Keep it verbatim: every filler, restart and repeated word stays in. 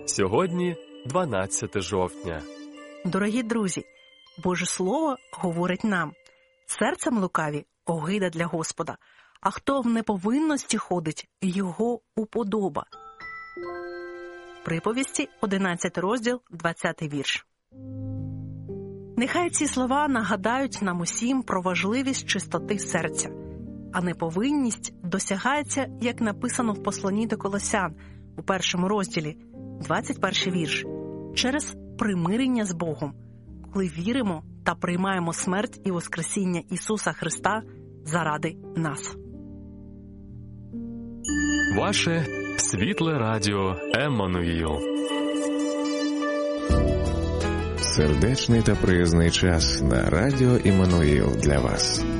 Сьогодні дванадцяте жовтня. Дорогі друзі, Боже Слово говорить нам: серцем лукаві – огида для Господа, а хто в неповинності ходить, його уподоба. Приповісті, одинадцятий розділ, двадцятий вірш. Нехай ці слова нагадають нам усім про важливість чистоти серця, а неповинність досягається, як написано в посланні до Колосян у першому розділі, двадцять перший вірш, через примирення з Богом, коли віримо та приймаємо смерть і воскресіння Ісуса Христа заради нас. Ваше світле радіо Еммануїл. Сердечний та приязний час на радіо Іммануїл для вас.